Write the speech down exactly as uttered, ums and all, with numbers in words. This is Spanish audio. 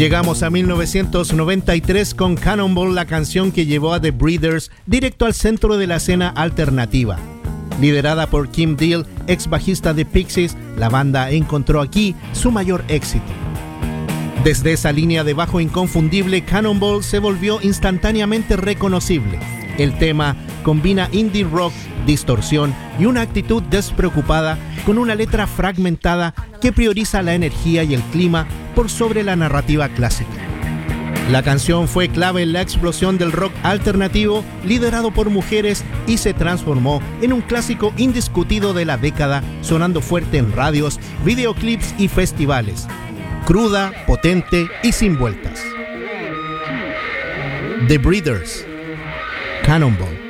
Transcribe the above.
Llegamos a mil novecientos noventa y tres con Cannonball, la canción que llevó a The Breeders directo al centro de la escena alternativa. Liderada por Kim Deal, ex bajista de Pixies, la banda encontró aquí su mayor éxito. Desde esa línea de bajo inconfundible, Cannonball se volvió instantáneamente reconocible. El tema combina indie rock, distorsión y una actitud despreocupada con una letra fragmentada que prioriza la energía y el clima por sobre la narrativa clásica. La canción fue clave en la explosión del rock alternativo liderado por mujeres y se transformó en un clásico indiscutido de la década, sonando fuerte en radios, videoclips y festivales. Cruda, potente y sin vueltas. The Breeders, Cannonball.